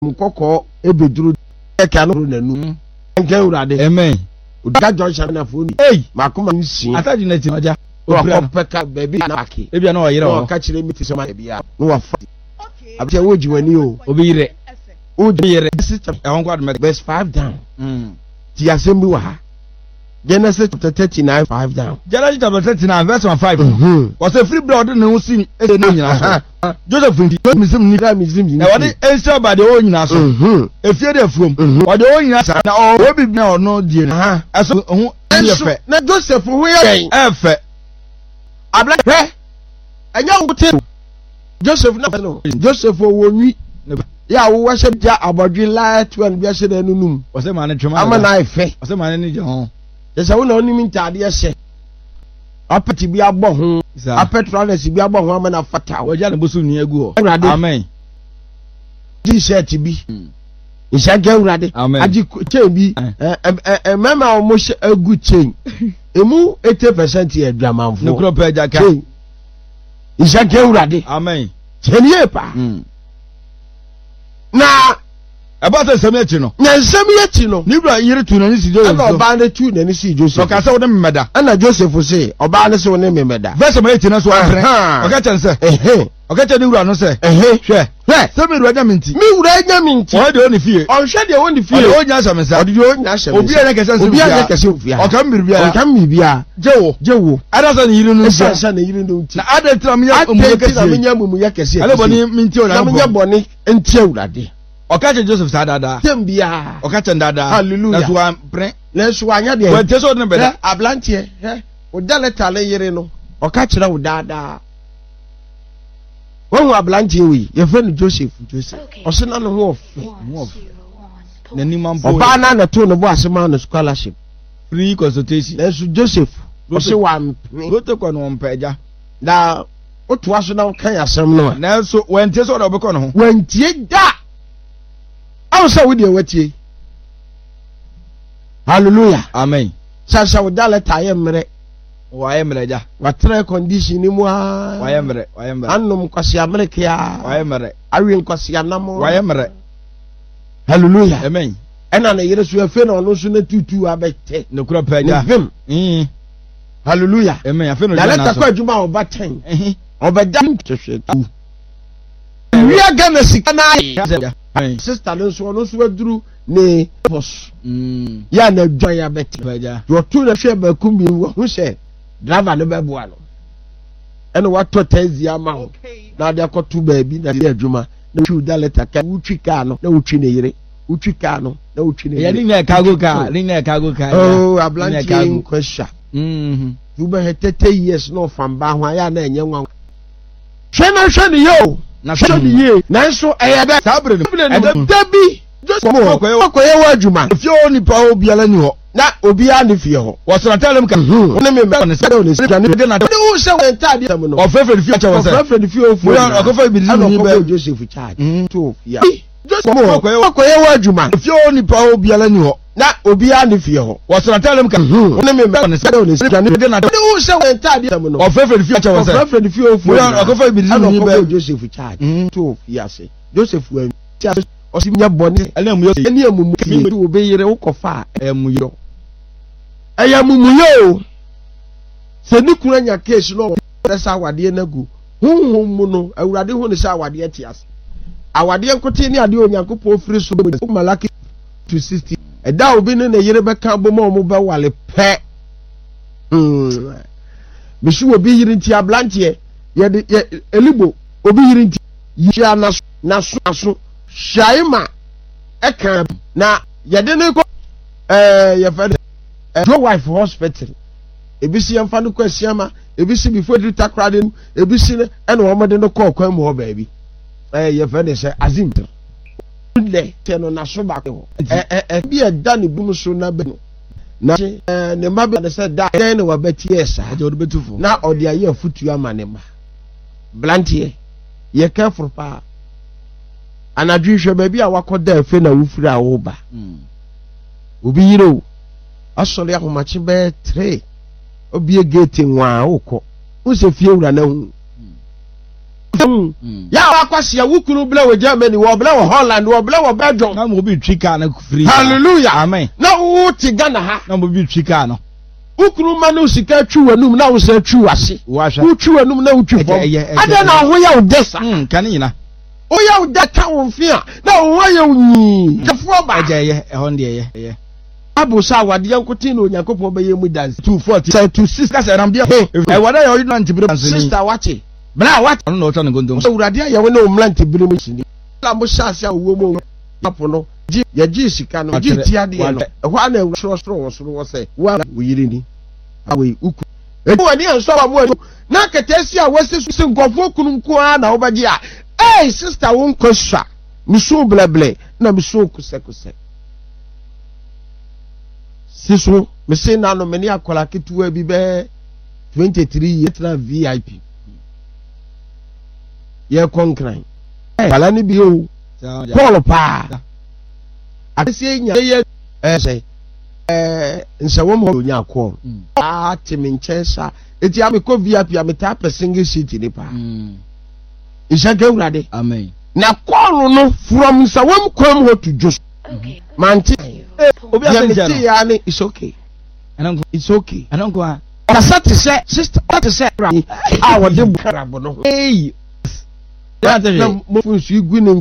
mukoko ebeduru eka no nanu nka urade amen oda junction na phone makoma nsi ataju na ti oja obra peka baby na aki ebia na oyire o ka kire mi ti so ma bia no wa fa abia wo jiwani o obiyire ehon kwad verse 5 down ti assembly wa ha Genesis chapter 39 5 down. Genesis chapter 39 verse 5. Was a free blood no sin e no nyina so. Joseph ndi misim ni na wade ensure by the own nyina so. Efie de from. Wade own nyina so na o bi na ono die na. Eso ho efe. Na Joseph ho ye efe. Abla he. Anya wote. Joseph na no. Joseph wonwi. Ya wo wa shebja abodwe la 12 bia she na nunum. O se ma ne twema. Ama na efe. O se ma ne ni je ho. Yesa wo na oni mi ntade hye apeti bi abọ ho apetrolesi bi abọ ho ama na fata wo ja ne bosu ni egu ho amen ji shirt bi isha gawrade aji chain bi mema o mo egu chain emu 80% e duamanfo ne kro pa jaka isha gawrade amen chenie pa na about the same no na nsem yeti no ni bra yire tu na ni si Joseph na oba na tu na ni si Joseph so ka se wo ne memeda na Joseph say oba na se wo ne memeda verse 8 na so afre o ka chan se o ka chan ni wura no se hwe se mi wura nya minti o de oni fie o hwe de oni fie o nya asem sa o de o nya asem obi ene kese obi ene kese ofia o ka mbiri bia jewo ada so ni yire no sa na yire no ti na ada tra me nya omu kese na me nya mumu ya kese ale boni minti o na me nya boni enti awurade okache Joseph sa dada tembia okache dada hallelujah na so ampre na so anya de wante so ne beda ablantie o daleta le yire no okache na wo dada won ablantie wi ye friend Joseph o se na no ho na ni mambo oba na to no bo asema no scholarship free consultation na so Joseph o se wa rote ko no mpaja da o to aso na kan asem no na so wante so da obekọ no ho wantie da awsa wo de watie hallelujah amen sasa wo daleta ye mre wa ye mre ja watre condition ni mu wa ye mre annum kwasi amerika ya wa ye mre awen kwasi anamo wa ye mre hallelujah amen ena na yere so afe na ono so na tutu abete ne kura pa ja hallelujah amen afe no na leta kwa adwuma oba 10 obeda twehwetu wi aga na sika na sister no so no so aduru ne boss ya na dwan ya beti yo tu na hwe ba kumi wo hu se driver no be boa no ene wato taxi ama ho na de akotu ba bi na de adwuma na twi da letter ka wutwi ka no na wutwi ne yire wutwi ka no na wutwi ne ya ni na cargo car oh ablanti kwesha you be 30 years no from ba ho ya na enye nwa hwe ni yo na so ni ye na so eyebe sabre no dabi just koye wa adwuma fie oni pa obi ala ni ho na obi a ne fie ho wo so tell ka ne me ne se de na de wo se wo ntade am no o fefre fie cha wo se o fefre fie o fu o ko fa bi ni be Joseph charge to fia just koye wa adwuma fie oni pa obi ala ni ho na obi a ne fie ho wo so tell ka ne me ne se de na de wo se wo ntade am no o fefre fie cha wo se o fefre fie o fu o ko fa bi ni be Joseph charge to fia se Joseph wa osimnya boni ele mu yo eni amumu mi wo be yire wo kofa emu yo eya mumu yo se ni kura nya case no sa awade na gu hunhun mu no awurade hu ne sa awade atias awade nkote ni ade onyankopɔ firi so malaki 260 eda obi ne yire be kan bo ma omo be wale pe bisu obi yire nti ablantie ye elibo obi yire nti yia na so shaima eka na yede ne ko ye fa no wife hospital ebisi yemfa no kwasiama ebisi before the takrade ebisi ne ene wo mode no ko kwan mu ho baabi ye fa ne se azim le teno na so ba ko bi e da ne bum so na be no na ne ma be se da ne wa beti esa je od betufo na ode aye afutu ama ne ma blantie ye careful pa anadwi hwe ba bi a wakoda afi na wufiri a wo ba obi yiro asole ahomache be 3 obi gate nwa okọ unse fie wura na hu ya akwasi ya wukunu bla wo Germany wo bla wo Holland wo bla wo Belgium na mo bi twika na free hallelujah amen na wo ti Ghana ha na mo bi twika no wukunu ma no sika twi wanum na wo sa twi wase wo twi wanum na wo twi fo ada na ho ya wo desa kan nyina o ya wo da ka wo fia na wo ya wo nyi kafo ba ye e hon de ye abusa wade yankotin na Onyankopon be ye mu dance 240 say 26 ka say na bia e wada ya oyino ntibire sister wache bra what no no try go so urade ya we na omlant bire mu sini la mo shase a wo mo apo no ye ji sika no ji ti ade no ho ana soro wo say wa yiri ni awe uku e wo ni enso ba mo na ketesi a wase su nkofo kunu nko a na wo baje a sister won kwasha mi so bleble na mi so kusekuse siso me say na no me ni akola ketuwa bi be 23 years na VIP ye konkran bala ni bi o Paul pa atesi enya ye say nsawo mo nya akọ timi nchesa eti am ko VIP am ta single seat ni pa isha urade amen na call no from nsawo kwam ho to just okay manti obi asenti ya ni it's okay it's okay anonko kasa te say sister what say ah wo de bukara bo no hey na mo funsu igu ni